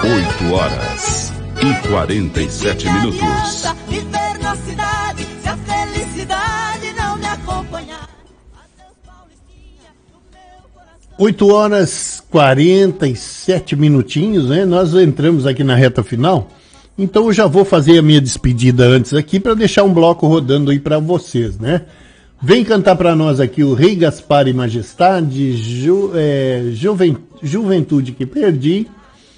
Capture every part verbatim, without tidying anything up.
oito horas e quarenta e sete minutos. Viver na cidade, se a felicidade não me acompanhar. oito horas e quarenta e sete minutinhos, né? Nós entramos aqui na reta final. Então eu já vou fazer a minha despedida antes aqui para deixar um bloco rodando aí para vocês, né? Vem cantar para nós aqui o Rei Gaspar e Majestade, Ju, é, Juven, Juventude que Perdi.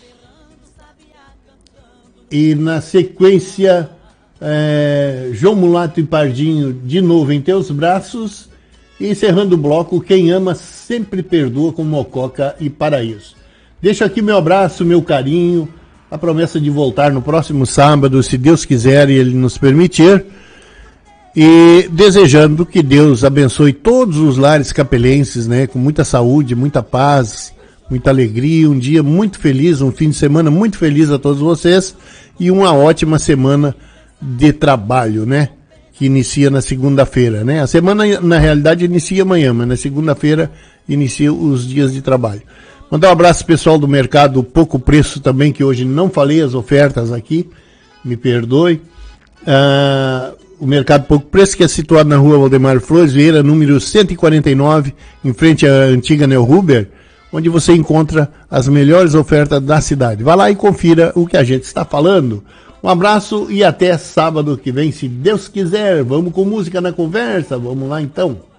E na sequência, é, João Mulato e Pardinho de novo em teus braços. E encerrando o bloco, Quem Ama Sempre Perdoa com Mococa e Paraíso. Deixo aqui meu abraço, meu carinho, a promessa de voltar no próximo sábado, se Deus quiser e Ele nos permitir. E desejando que Deus abençoe todos os lares capelenses, né, com muita saúde, muita paz, muita alegria, um dia muito feliz, um fim de semana muito feliz a todos vocês e uma ótima semana de trabalho, né, que inicia na segunda-feira, né? A semana, na realidade, inicia amanhã, mas na segunda-feira inicia os dias de trabalho. Mandar um abraço pessoal do mercado Pouco Preço também, que hoje não falei as ofertas aqui, me perdoe. Ah... O Mercado Pouco Preço, que é situado na rua Valdemar Flores Vieira, número cento e quarenta e nove, em frente à antiga Neo Huber, onde você encontra as melhores ofertas da cidade. Vá lá e confira o que a gente está falando. Um abraço e até sábado que vem, se Deus quiser. Vamos com música na conversa, vamos lá então.